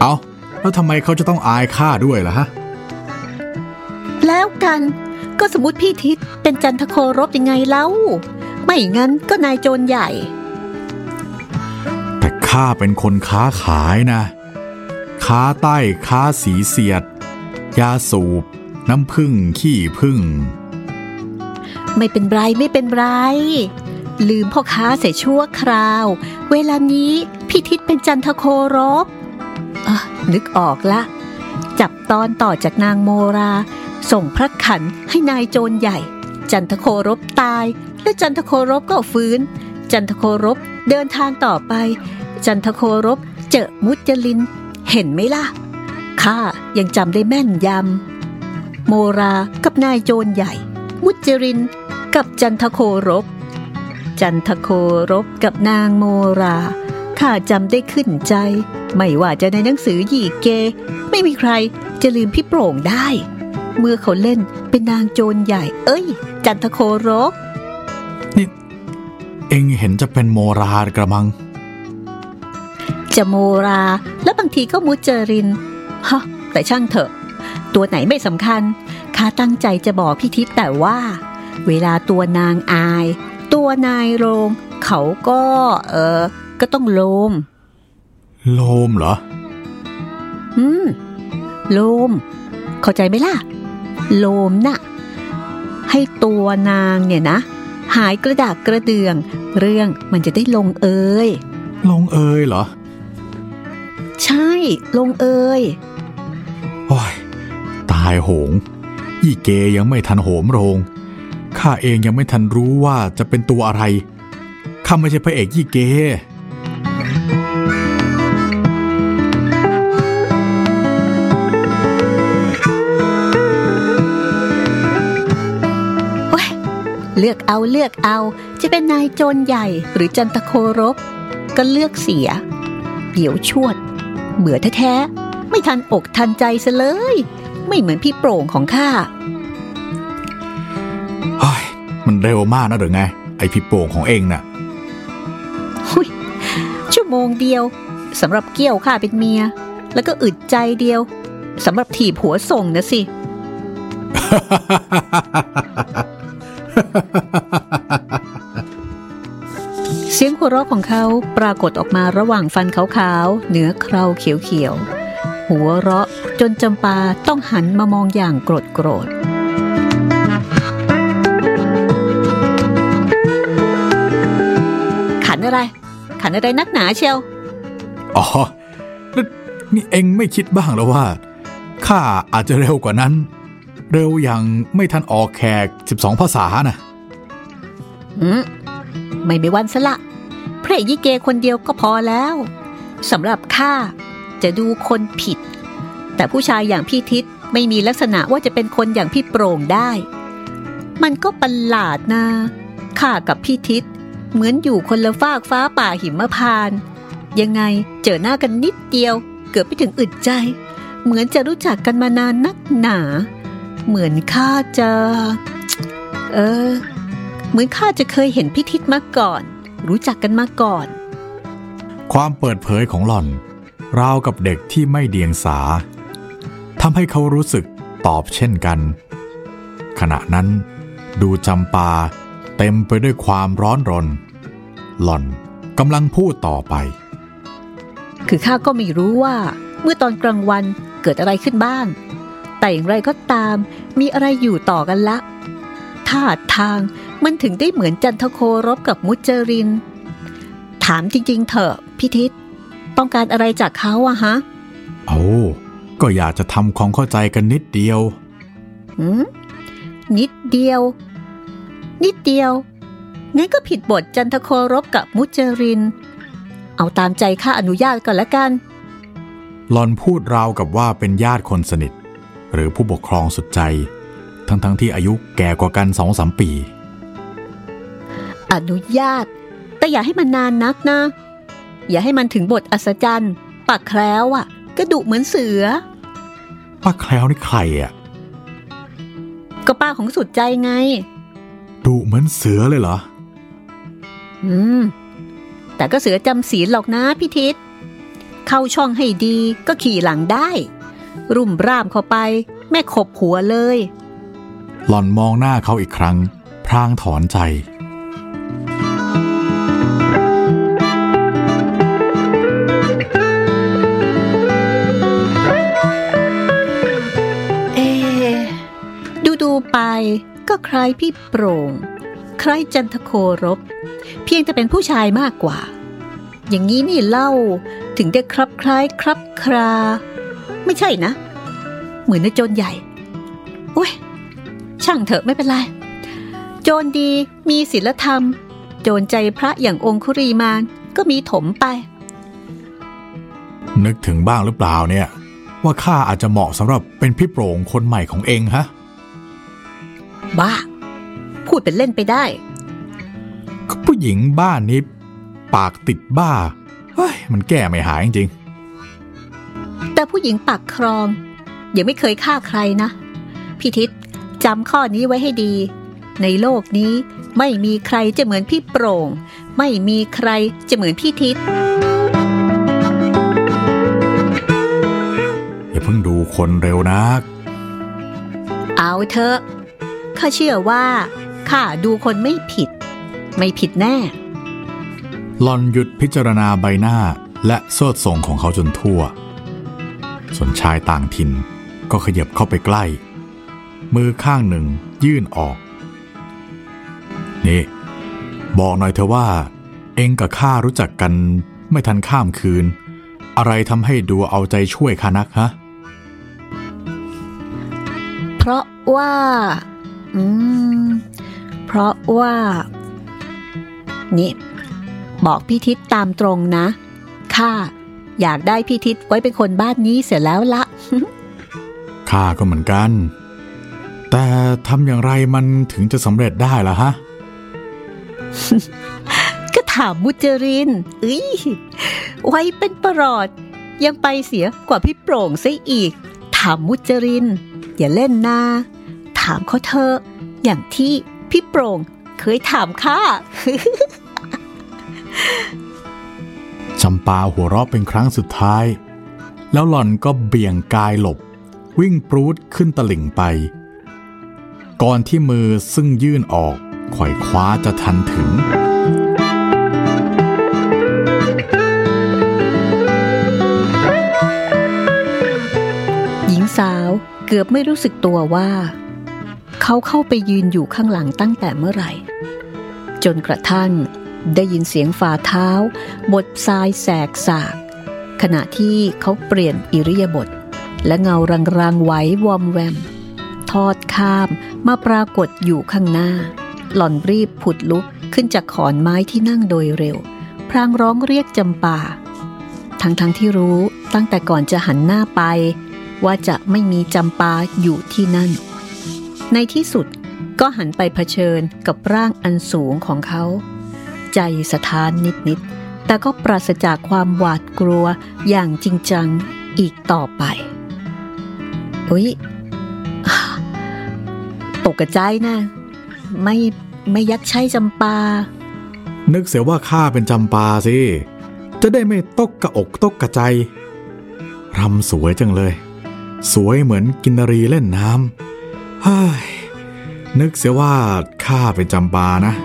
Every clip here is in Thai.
เอาแล้วทำไมเขาจะต้องอายข้าด้วยล่ะฮะแล้วกันก็สมมุติพี่ทิศเป็นจันทโครบยังไงเล่าไม่งั้นก็นายโจรใหญ่แต่ข้าเป็นคนค้าขายนะค้าใต้ค้าสีเสียดยาสูบน้ำผึ้งขี้ผึ้งไม่เป็นไรลืมพ่อค้าเสียชั่วคราวเวลานี้พี่ทิศเป็นจันทโครบนึกออกละจับตอนต่อจากนางโมราส่งพระขันให้นายโจรใหญ่จันทโครบตายและจันทโครบก็ฟื้นจันทโครบเดินทางต่อไปจันทโครบเจอมุจลินเห็นไหมล่ะข้ายังจำได้แม่นยำโมรากับนายโจรใหญ่มุจรินกับจันทโครบจันทโครบกับนางโมราข้าจำได้ขึ้นใจไม่ว่าจะในหนังสือหยี่เกไม่มีใครจะลืมพี่โปร่งได้เมื่อเขาเล่นเป็นนางโจรใหญ่จันทโครบนี่เอ็งเห็นจะเป็นโมรากระมังจะโมราและบางทีก็มุจรินแต่ช่างเถอะตัวไหนไม่สำคัญข้าตั้งใจจะบอกพี่ทิศแต่ว่าเวลาตัวนางอายตัวนายโรงเขาก็ต้องโลมเหรอโลมเข้าใจไหมล่ะโลมน่ะให้ตัวนางเนี่ยนะหายกระดากกระเดืองเรื่องมันจะได้ลงเอยเหรอใช่ลงเอยโอ้ยตายโหงยี่เกยังไม่ทันโหมโรงข้าเองยังไม่ทันรู้ว่าจะเป็นตัวอะไรข้าไม่ใช่พระเอกยี่เกเลือกเอาจะเป็นนายโจรใหญ่หรือจันทโครบก็เลือกเสียเดี๋ยวชวดเบื่อแท้ๆไม่ทันอกทันใจซะเลยไม่เหมือนพี่โปร่งของข้ามันเร็วมากนะหรือไงไอพี่โป่งของเองน่ะชั่วโมงเดียวสำหรับเกี่ยวข้าเป็นเมียแล้วก็อึดใจเดียวสำหรับถีบหัวส่งนะสิ เสียงหัวเราะของเขาปรากฏออกมาระหว่างฟันขาวๆเหนือเคราเขียวๆหัวเราะจนจำปาต้องหันมามองอย่างโกรธขันอะไรนักหนาเชียวแล้วนี่เอ็งไม่คิดบ้างแล้วว่าข้าอาจจะเร็วกว่านั้นเร็วอย่างไม่ทันออกแขก12ภาษานะไม่มีวันซะละพระเอกยี่เกคนเดียวก็พอแล้วสำหรับข้าจะดูคนผิดแต่ผู้ชายอย่างพี่ทิศไม่มีลักษณะว่าจะเป็นคนอย่างพี่โปร่งได้มันก็ประหลาดนะข้ากับพี่ทิศเหมือนอยู่คนละฟากฟ้าป่าหิมพานต์ยังไงเจอหน้ากันนิดเดียวเกือบไปถึงอึดใจเหมือนจะรู้จักกันมานานนักหนาเหมือนข้าจะเหมือนข้าจะเคยเห็นพี่ทิศมาก่อนรู้จักกันมาก่อนความเปิดเผยของหล่อนราวกับเด็กที่ไม่เดียงสาทำให้เขารู้สึกตอบเช่นกันขณะนั้นดูจำปาเต็มไปด้วยความร้อนรนหล่อนกำลังพูดต่อไปคือข้าก็ไม่รู้ว่าเมื่อตอนกลางวันเกิดอะไรขึ้นบ้างแต่อย่างไรก็ตามมีอะไรอยู่ต่อกันละท่าทางมันถึงได้เหมือนจันทโครบกับมุจรินถามจริงๆเถอะพี่ทิศต้องการอะไรจากเขาอะฮะก็อยากจะทำความเข้าใจกันนิดเดียวนิดเดียวงั้นก็ผิดบทจันทโครบกับมุจรินเอาตามใจข้าอนุญาตก่อนละกันหล่อนพูดราวกับว่าเป็นญาติคนสนิทหรือผู้ปกครองสุดใจทั้งที่อายุแก่กว่ากัน 2-3 ปีอนุญาตแต่อย่าให้มันนานนักนะอย่าให้มันถึงบทอัศจรรย์ปักแคล้วก็ดุเหมือนเสือป้าแคล้วนี่ใครก็ป้าของสุดใจไงดุเหมือนเสือเลยเหรอแต่ก็เสือจำศีลหรอกนะพี่ทิศเข้าช่องให้ดีก็ขี่หลังได้รุ่มร่ามเข้าไปแม่ขบหัวเลยหล่อนมองหน้าเขาอีกครั้งพลางถอนใจดูไปก็คล้ายพี่โปร่งคล้ายจันทโครบเพียงแต่เป็นผู้ชายมากกว่าอย่างนี้นี่เล่าถึงได้คลับคล้ายคลับคราไม่ใช่นะเหมือนในโจรใหญ่โอ้ยช่างเถอะไม่เป็นไรโจรดีมีศีลธรรมโจรใจพระอย่างองคุลีมานก็มีถมไปนึกถึงบ้างหรือเปล่าเนี่ยว่าข้าอาจจะเหมาะสำหรับเป็นพี่โปร่งคนใหม่ของเองฮะบ้าพูดเป็นเล่นไปได้ผู้หญิงบ้านนี้ปากติดบ้าเฮ้ยมันแก้ไม่หายจริงๆแต่ผู้หญิงปากครองยังไม่เคยฆ่าใครนะพี่ทิศจำข้อนี้ไว้ให้ดีในโลกนี้ไม่มีใครจะเหมือนพี่โปร่งไม่มีใครจะเหมือนพี่ทิศอย่าเพิ่งดูคนเร็วนักเอาเถอะข้าเชื่อว่าข้าดูคนไม่ผิดแน่หล่อนหยุดพิจารณาใบหน้าและโสดทรงของเขาจนทั่วส่วนชายต่างถิ่นก็ขยับเข้าไปใกล้มือข้างหนึ่งยื่นออกนี่บอกหน่อยเถอะว่าเอ็งกับข้ารู้จักกันไม่ทันข้ามคืนอะไรทำให้ดูเอาใจช่วยข้านักฮะเพราะว่านี่บอกพี่ทิศตามตรงนะข้าอยากได้พี่ทิศไว้เป็นคนบ้านนี้เสียแล้วละข้าก็เหมือนกันแต่ทำอย่างไรมันถึงจะสำเร็จได้ล่ะฮะก็ถามมุจรินไว้เป็นประหลอดยังไปเสียกว่าพี่โปร่งซะอีกถามมุจรินอย่าเล่นนะถามเขาเถอะอย่างที่พี่โปร่งเคยถามข้าจำปาหัวเราะเป็นครั้งสุดท้ายแล้วหล่อนก็เบี่ยงกายหลบวิ่งปรูดขึ้นตลิ่งไปก่อนที่มือซึ่งยื่นออกไขว่คว้าจะทันถึงหญิงสาวเกือบไม่รู้สึกตัวว่าเขาเข้าไปยืนอยู่ข้างหลังตั้งแต่เมื่อไหร่จนกระทั่งได้ยินเสียงฝ่าเท้าบดทรายแสกสากขณะที่เขาเปลี่ยนอิริยาบถและเงารางๆไหววอมแวมทอดข้ามมาปรากฏอยู่ข้างหน้าหล่อนรีบผุดลุกขึ้นจากขอนไม้ที่นั่งโดยเร็วพลางร้องเรียกจำปาทั้งที่รู้ตั้งแต่ก่อนจะหันหน้าไปว่าจะไม่มีจำปาอยู่ที่นั่นในที่สุดก็หันไปเผชิญกับร่างอันสูงของเขาใจสะท้านนิดๆแต่ก็ปราศจากความหวาดกลัวอย่างจริงจังอีกต่อไปตกใจนะไม่ยักใช้จำปานึกเสียว่าข้าเป็นจำปาสิจะได้ไม่ตกกระอกตกกระใจรำสวยจังเลยสวยเหมือนกินรีเล่นน้ำเฮ้ยนึกเสียว่าข้าเป็นจำปานะ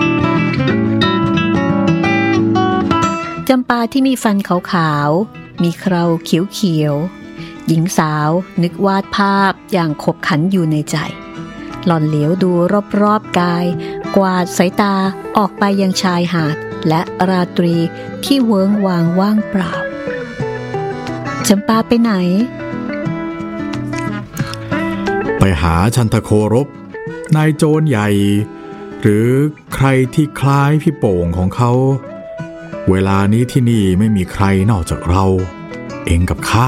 จำปาที่มีฟันขาวๆมีเคราเขียวๆหญิงสาวนึกวาดภาพอย่างขบขันอยู่ในใจหล่อนเหลียวดูรอบๆกายกวาดสายตาออกไปยังชายหาดและราตรีที่เวิ้งวางว่างเปล่าจำปาไปไหนไปหาชันทโครบนายโจรใหญ่หรือใครที่คล้ายพี่โป่งของเขาเวลานี้ที่นี่ไม่มีใครนอกจากเราเองกับข้า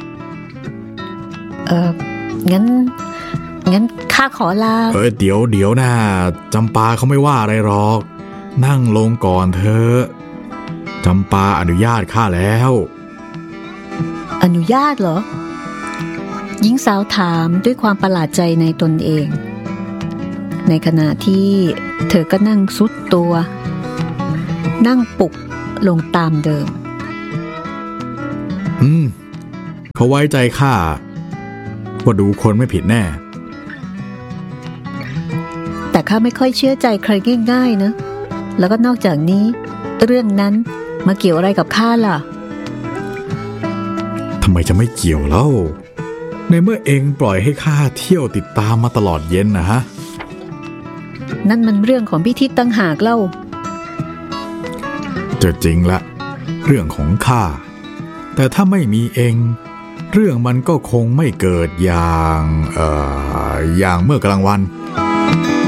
งั้นข้าขอลาเดี๋ยวนะจำปาเขาไม่ว่าอะไรหรอกนั่งลงก่อนเถอะจำปาอนุญาตข้าแล้วอนุญาตเหรอหญิงสาวถามด้วยความประหลาดใจในตนเองในขณะที่เธอก็นั่งซุดตัวนั่งปุกลงตามเดิมเขาไว้ใจข้าว่าดูคนไม่ผิดแน่แต่ข้าไม่ค่อยเชื่อใจใครง่ายๆนะแล้วก็นอกจากนี้เรื่องนั้นมาเกี่ยวอะไรกับข้าล่ะทำไมจะไม่เกี่ยวเล่าในเมื่อเองปล่อยให้ข้าเที่ยวติดตามมาตลอดเย็นนะฮะนั่นมันเรื่องของพี่ทิศตั้งหากเล่าจะจริงละเรื่องของข้าแต่ถ้าไม่มีเองเรื่องมันก็คงไม่เกิดอย่างเมื่อกลางวัน